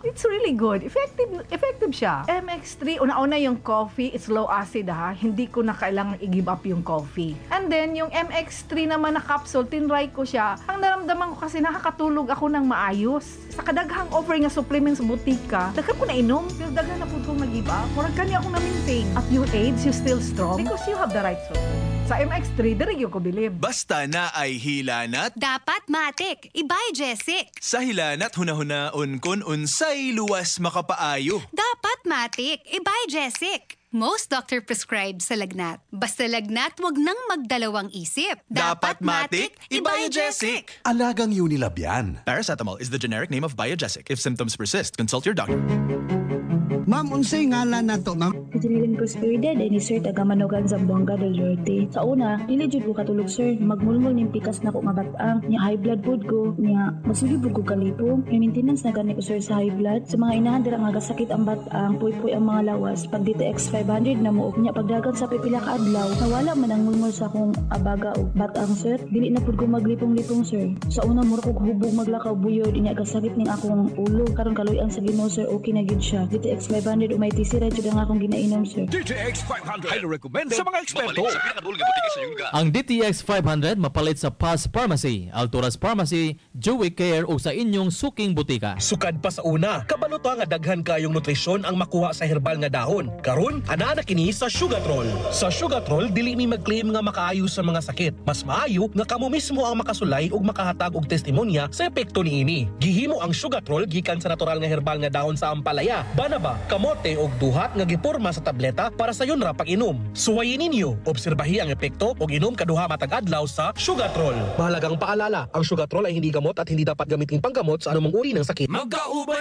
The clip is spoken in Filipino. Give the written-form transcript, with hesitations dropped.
It's really good. Effective siya. MX3, una-una yung coffee, it's low acid ha. Hindi ko na kailangan i-give up yung coffee. And then, yung MX3 naman na capsule, tinry ko siya. Ang naramdaman ko kasi nakakatulog ako ng maayos. Sa kadaghang offering nga supplements sa butika, daghan ko na inom. Pero daghan na po kong nag-give up. Murag kanya akong na-maintain. At your age, you still strong because you have the right support. Sa MX3, diri ko bilib. Basta na ay hilanat. Dapat matik. Ibay Jessic. Sa hilanat hunahunaon kun unsay luwas makapaayo. Dapat matik. Ibay Jessic. Most doctor prescribe sa lagnat. Basta lagnat, wag nang magdalawang isip. Dapat matik, Ibay-Jessic. Alagang Unilab yan. Paracetamol is the generic name of Biogesic. If symptoms persist, consult your doctor. Ma'am, unsay ngalan na to, ma'am? Jillian Prosperida, ni Sir Tagamanogan, Zamboanga del Norte. Sa una, dili jud ko katulog sir, magmulmul ning pikas na ko nga batang, nya high blood pod ko, nya masulibog ko kalipong. May maintenance na gani ko sir sa high blood. Sa mga inahan dira nga gasakit ang batang, puy-puy ang mga lawas. Pag DTX 500 na mo, nya pagdagan sa pipila ka adlaw, nawala man ang mulmul sa akong abaga o batang sir. Dili na pod ko maglipong-lipong sir. Sa una mura ko hubog maglakaw buyod, nya gasakit ning akong ulo. Karon kaluy-an sa Ginoo sir, okay na gid siya. DTX 500 o may tisira jud ang akong ginainom sir. DTX 500 highly recommended sa mga eksperto. Ang DTX 500 mapalit sa Paz Pharmacy, Alturas Pharmacy, Joey Care o sa inyong suking butika. Sukad pa sa una, kabaluto nga daghan kayong nutrisyon ang makuha sa herbal nga dahon. Karon, ana na kini sa Sugatrol. Sa Sugatrol, dili mi mag-claim nga makaayo sa mga sakit. Mas maayo nga kamo mismo ang makasulay ug makahatag og testimonya sa epekto niini. Gihimo ang Sugatrol gikan sa natural nga herbal nga dahon sa ampalaya, banaba, kamote og duhat nga giporma sa tableta para sa yun ra pag-inom. Suwayin ninyo, obserbahi ang epekto og inom kaduha matag adlaw sa Sugatrol. Mahalagang paalala, ang Sugatrol ay hindi gamot at hindi dapat gamitin panggamot sa anumang uri ng sakit. Magkaubay